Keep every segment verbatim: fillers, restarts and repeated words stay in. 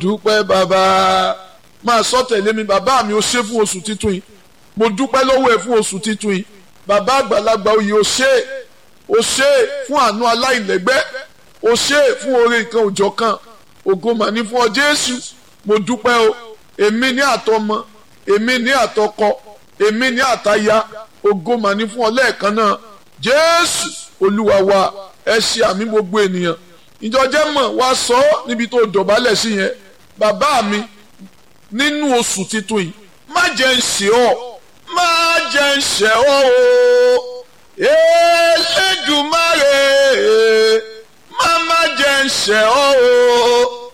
dúpẹ́ bàbá máa sọ tẹ̀lé mi bàbá mi ó ṣe fún oṣù titun yìí mo dúpẹ́ lọ́wọ́ ẹ fún oṣù titun yìí bàbá àgbàlagbà oyè ó ṣe ó ṣe fún àánú aláìlẹ́gbẹ́ ó ṣe fún oore nǹkan òjọ̀ kan ògo mà ní fún ọ Jésù mo dúpẹ́ o èmi ní àtọmọ èmi ní àtọkọ èmi ní àtaya ògo mà ní fún ọ lẹ́ẹ̀kan náà Jésù Olúwa wa ẹ ṣe àmì gbogbo ènìyàn ìjọjẹ́ mọ̀ wá sọ ọ́ níbi tó dọ̀bálẹ̀ sí yẹn bàbá mi nínú oṣù titun yìí má jẹ́ ń ṣe ọ́ má jẹ́ ń ṣe ọ́ o Elédùmarè má má jẹ́ ń ṣe ọ́ o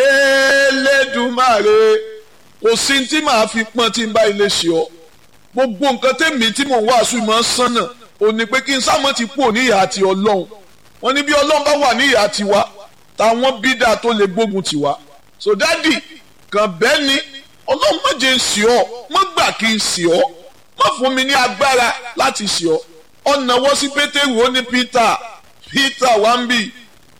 Elédùmarè kò sí tí màá fi pọ́n tí ń bá ilé ṣe ọ́ gbogbo nǹkan tèmi tí mò ń wàásù ìmọ̀ sánà ò ní pé kí n sámọ́ ti kú òní ìyá àti Ọlọ́run wọ́n ní bí Ọlọ́run bá wà ní ìyá tiwa táwọn bídà tó lè gbógun tiwa so dádì kàn bẹ́ẹ̀ ni Ọlọ́run má jẹ́ ń ṣe ọ́ má gbà kí n ṣe ọ́ má fún mi ní agbára láti ṣe ọ́ ọ̀nà wọ́n sí Pétérù ó ní Peter Peter wá ń bì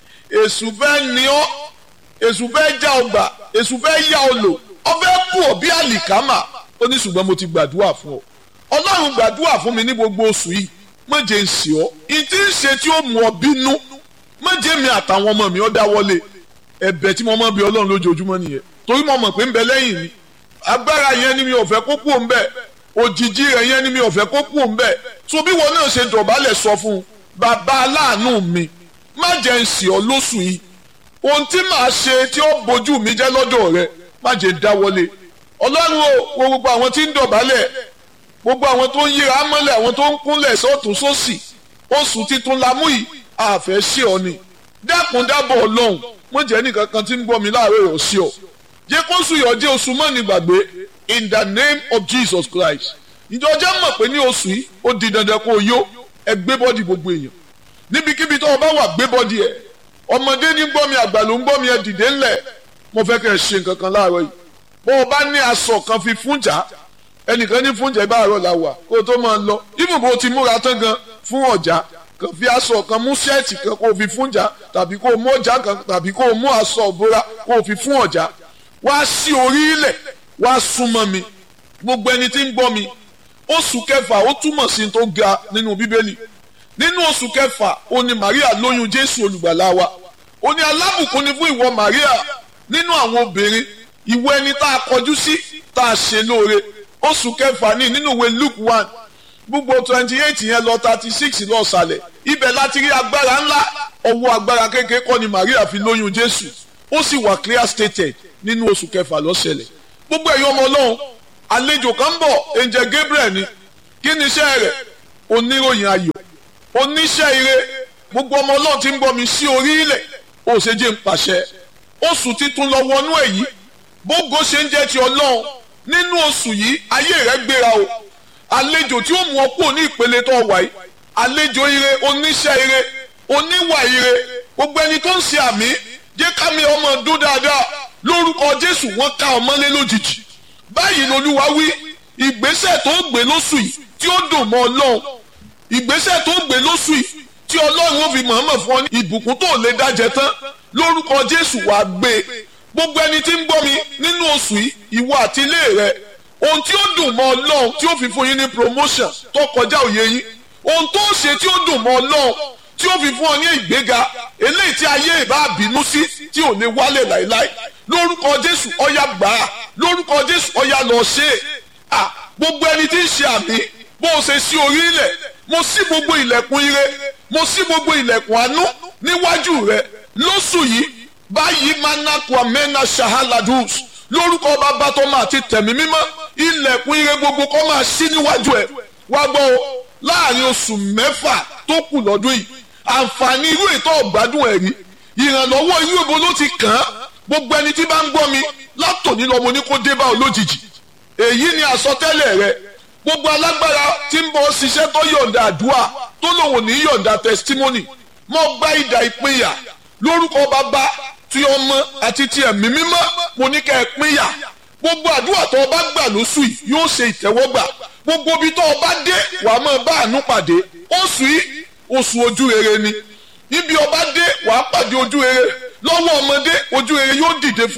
èṣù fẹ́ ní ọ́ èṣù fẹ́ já ọgbà èṣù fẹ́ yá ọ lò ọ fẹ́ kú ọ bí àlìkámà ó ní ṣùgbọ́n mo ti gbàdúrà fún ọ Ọlọ́run gbàdúrà fún mi ní gbogbo oṣù yìí má jẹ́ ń ṣe ọ́ ìtí ń ṣe tí ó mú ọ bínú má jẹ́ mi àtàwọn ọmọ mi ó dáwọ́lé ẹ̀bẹ̀ tí mo máa bí Ọlọ́run lójoojúmọ́ nìyẹn torí mo mọ̀ pé ń bẹ lẹ́yìn mi agbára yẹn ni mi ò fẹ́ kó kú òun bẹ́ẹ̀ òjìji rẹ̀ yẹn ni mi ò fẹ́ kó kú òun bẹ́ẹ̀ so bí wọn náà ṣe dọ̀bálẹ̀ sọ fún un bàbá aláàánú mi má jẹ́ ń ṣe ọ́ lóṣù yìí ohun tí màá ṣe tí ó bójú mi jẹ́ lọ́dọ̀ rẹ má jẹ́ dáwọ́lé Ọlọ́run o wo gbogbo àwọn tí ń dọ̀bálẹ̀ gbogbo àwọn tó ń yíra mọ́lẹ̀ àwọn tó ń kúnlẹ̀ sọ́tún sósì oṣù titun la mú yìí àfẹ́ ṣe ọ ni dákun dábọ̀ Ọlọ́run mo jẹ́ nìkan kan tí ń gbọ́ mi láàárọ̀ yọ̀ sí ọ jẹ́ kó oṣù yọ̀ jẹ́ oṣù mọ́ni gbàgbé in the name of Jesus Christ ìjọ jẹ́ mọ̀ pé ní oṣù yìí ó di dandan kó o yó ẹ gbé bọ́dì gbogbo èèyàn níbikíbi tó o bá wà gbé bọ́dì ẹ ọmọdé ní gbọ́ mi àgbà ló ń gbọ́ mi ẹ dìde ńlẹ̀ mo fẹ́ kẹ́ ẹ ṣe nǹkan kan láàárọ̀ yìí bó o bá ní aṣọ kan fi fúnjà ẹnìkan ní fúnjà ibà àárọ̀ la wà kó o tó máa lọ ibùn bó o ti múra tán gan fún ọjà kan fi aṣọ kan mú ṣẹ́ẹ̀tì kan kó o fi fúnjà tàbí kó o mú ọjà kan tàbí kó o mú aṣọ òbúra kó o fi fún ọjà wá sí orí ilẹ̀ wá súnmọ́ mi gbogbo ẹni tí ń gbọ́ mi oṣù kẹfà ó túmọ̀ sí tó ga nínú bíbélì nínú oṣù kẹfà ó ní Maria lóyún Jésù olùgbàlà wa ó ní alábùkún ni fún ìwọ Maria nínú àwọn obìnrin ìwọ ẹni tá a kọjú sí tá a ṣe lóore oṣù kẹfà ní nínú ìwé Luke one gbogbo twenty eight yẹn lọ thirty six lọ sàlẹ̀ ibẹ̀ láti rí agbára ńlá ọwọ́ agbára kékeré kọ́ ni Maria fi lóyún Jésù ó sì wà clear stated nínú oṣù kẹfà ló ṣẹlẹ̀ gbogbo ẹ̀yọ́ ọmọ Ọlọ́run àlejò kan bọ̀ angel Gabriel ni kí ni iṣẹ́ rẹ̀ oníròyìn ayọ̀ oníṣẹ́ ire gbogbo ọmọ Ọlọ́run ti ń bọ̀ mi sí orí ilẹ̀ ó ṣe jẹ́ ń pàṣẹ oṣù titun lọ wọnú èyí bógo ṣe ń jẹ́ ti Ọlọ́run nínú oṣù yìí ayé rẹ̀ gbéra o àlejò tí ó mú ọ kúrò ní ìpele tó wà yìí àlejò ire oníṣẹ́ ire oníwà ire gbogbo ẹni tó ń ṣe àmì jẹ́ ká mi ọmọ dún dáadáa lórúkọ Jésù wọ́n ká ọmọ lé lójijì báyìí lolúwa wí ìgbésẹ̀ tó gbé lóṣù yìí tí ó dùn mọ́ Ọlọ́run ìgbésẹ̀ tó gbé lóṣù yìí tí Ọlọ́run ó fi mọ̀ọ́mọ̀ fún ọ ní ìbùkún tó lè dájẹ́ tán lórúkọ Jésù wàá gbé gbogbo ẹni tí ń gbọ́ mi nínú oṣù yìí ìwọ àti ilé rẹ ohun tí ó dùn mọ́ Ọlọ́run tí ó fi fún yín ní promotion tó kọjá òye yín ohun tó ṣe tí ó dùn mọ́ Ọlọ́run tí ó fi fún ọ ní ìgbéga eléyìí tí ayé ìbá bínú sí tí ò ní wálé láéláé lórúkọ Jésù ọ̀yá gbà á lórúkọ Jésù ọ̀yá lọ ṣe é à gbogbo ẹni tí ń ṣe àmì bó o ṣe sí orí ilẹ̀ mo ṣí gbogbo ilẹ̀kùn ire mo ṣí gbogbo ilẹ̀kùn àánú níwájú rẹ lóṣù yìí báyìí manakwa mena shahaladus lórúkọ bàbá tó máa ti tẹ̀mí mímọ́ ilẹ̀kùn ire gbogbo kó máa ṣí níwájú ẹ̀ wá gbọ́ o láàrin oṣù mẹ́fà tó kù lọ́dún yìí àǹfààní irú ètò ọ̀gbádùn ẹ̀rí ìrànlọ́wọ́ irú èbó ló ti kàn án gbogbo ẹni tí bá ń gbọ́ mi látòní lọ́mọ ní kó dé bá ọ lójijì èyí ni àsọtẹ́lẹ̀ rẹ gbogbo alágbára tí ń bọ̀ ṣiṣẹ́ tó yọ̀ǹda àdúrà tó lòun ní yọ̀ǹda testimony mo gba ìdà ìpínyà lórúkọ bàbá tí ọmọ àti ti ẹ̀mí mímọ́ mo ní kẹ́ ẹ pínyà gbogbo àdúrà tó o bá gbà lóṣù yìí yóò ṣe ìtẹ́wọ́gbà gbogbo ibi tó o bá dé wàá máa bá àánú pàdé oṣù yìí oṣù ojú rere ni níbi o bá dé wàá pàdé ojú rere lọ́wọ́ ọmọdé ojú rere yóò dìde fún ọ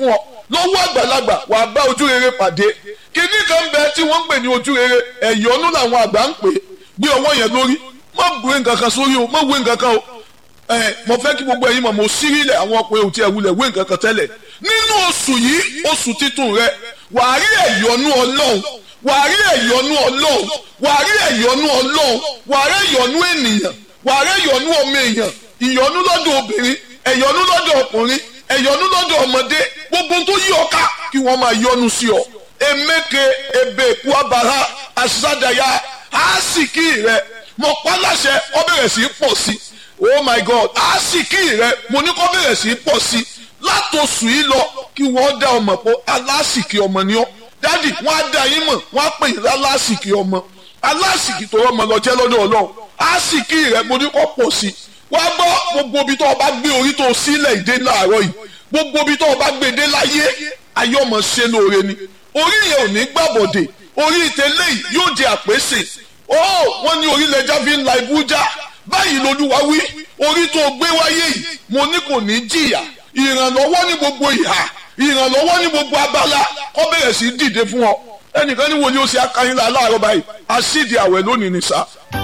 lọ́wọ́ àgbàlagbà wàá bá ojú rere pàdé kíní kan bẹ tí wọ́n ń pè ní ojú rere ẹ̀yọ́nú làwọn àgbà ń pè gbé ọwọ́ yẹn lórí má gbé nǹkan kan sórí o má wé nǹkan kan o ẹ mo fẹ́ kí gbogbo ẹ̀yin mọ̀ mo sírílẹ̀ àwọn ọkùnrin òtí ẹ̀wulẹ̀ wé nǹkan kan tẹ́lẹ̀ nínú oṣù yìí oṣù títun rẹ wàá rí ẹ̀yọ́nú ọlọ́run wàá rí ẹ̀yọ́nú ọlọ́run wàá rí ẹ̀yọ́nú ọlọ́run wàá rí ẹ̀yọ́nú ènìyàn wàá rí ẹ̀yọ́nú ọmọ èèyàn ìyọ́nú lọ́dọ̀ obìnrin ẹ̀yọ́nú lọ́dọ̀ ọkùnrin ẹ̀yọ́nú lọ́dọ̀ ọmọdé gbogbo tó yí ọ ká kí wọ́n máa yọ́nú sí ọ emeke ebe kuabara asadaya asiki rẹ mo pa láṣẹ ọ bẹ̀rẹ̀ sí í pọ̀ sí oh my god asiki rẹ mo ní kó bẹ̀rẹ̀ sí í pọ̀ sí látòsù yìí lọ kí wọ́n dá ọmọ pọ̀ alásìkí ọmọ ni ọ́ dádì wọ́n á dá yín mọ̀ wọ́n á pè yín lálásìkí ọmọ alásìkí tó rọmọ lọ jẹ́ lọ́dọ̀ ọlọ́run asiki rẹ mo ní kó pọ̀ sí wàá gbọ́ gbogbo ibi tó o bá gbé orí tó o sílẹ̀ ìdè láàárọ̀ yìí gbogbo ibi tó o bá gbé dé láyé ayé ọmọ ṣe lóore ni orí yẹn ò ní gbàbọ̀dè orí ìtẹ́lẹ̀ yìí yóò di àpèsè ó wọ́n ní orílẹ̀ ẹja fi ń la ibú já báyìí lolúwa wí orí tó gbé wáyé yìí mo ní kò ní jìyà ìrànlọ́wọ́ ní gbogbo ìhà ìrànlọ́wọ́ ní gbogbo abala kó bẹ̀rẹ̀ sí dìde fún ọ ẹnìkan ní wo ni ó ṣe akányínlá láàárọ̀ báyìí àṣìdì àwẹ̀ lónìí ní sá.